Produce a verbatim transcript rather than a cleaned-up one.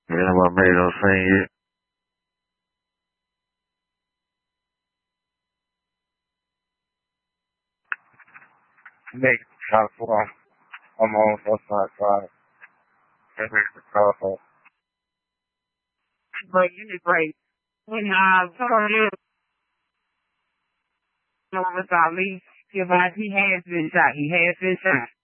You know what made them sing it? Nick, top one. I'm on Southside Drive. That makes the car home. But you did great. When uh, told you was Ali, he has been shot. He has been shot.